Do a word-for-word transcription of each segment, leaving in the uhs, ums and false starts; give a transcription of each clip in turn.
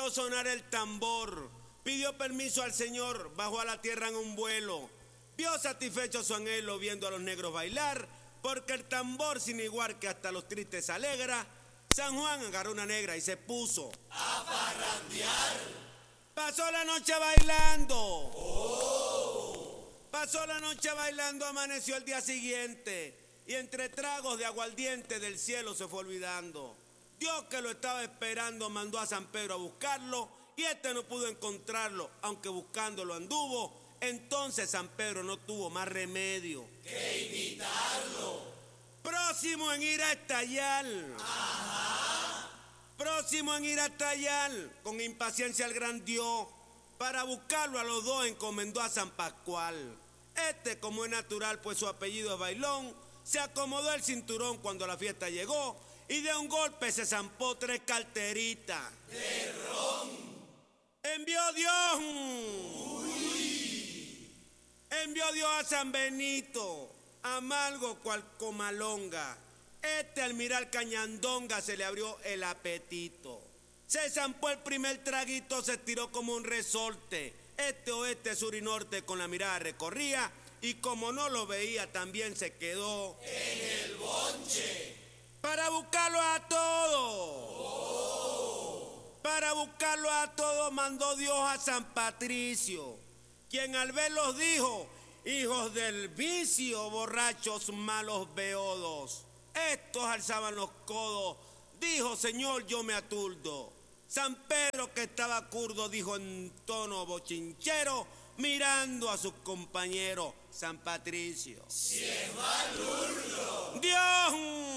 mandó sonar el tambor, pidió permiso al Señor, bajó a la tierra en un vuelo, vio satisfecho su anhelo viendo a los negros bailar, porque el tambor sin igual que hasta los tristes alegra. San Juan agarró una negra y se puso a parrandear. Pasó la noche bailando. Oh. Pasó la noche bailando, amaneció el día siguiente y entre tragos de aguardiente del cielo se fue olvidando. Dios, que lo estaba esperando, mandó a San Pedro a buscarlo y este no pudo encontrarlo, aunque buscándolo anduvo. Entonces San Pedro no tuvo más remedio que imitarlo. Próximo en ir a estallar. Ajá. Próximo en ir a estallar, con impaciencia el gran Dios. Para buscarlo a los dos encomendó a San Pascual. Este, como es natural, pues su apellido es Bailón, se acomodó el cinturón cuando la fiesta llegó y de un golpe se zampó tres carteritas de ron. Envió Dios. Uy. Envió Dios a San Benito, amargo cual comalonga. Este al mirar cañandonga se le abrió el apetito. Se zampó el primer traguito, se estiró como un resorte. Este, oeste, sur y norte con la mirada recorría y como no lo veía también se quedó en el bonche. Para buscarlo a todos. Oh. Para buscarlo a todos mandó Dios a San Patricio, quien al verlos dijo: hijos del vicio, borrachos, malos beodos. Estos alzaban los codos, dijo: Señor, yo me aturdo. San Pedro, que estaba curdo, dijo en tono bochinchero, mirando a sus compañeros: San Patricio, si es balurdo. Dios,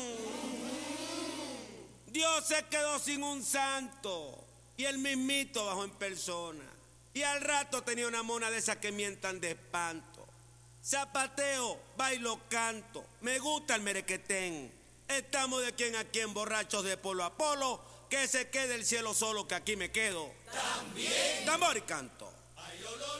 Dios se quedó sin un santo y el mismito bajó en persona. Y al rato tenía una mona de esas que mientan de espanto. Zapateo, bailo, canto, me gusta el merequetén. Estamos de quien a quien, borrachos de polo a polo, que se quede el cielo solo, que aquí me quedo. También. Tambor y canto. Ay, olor.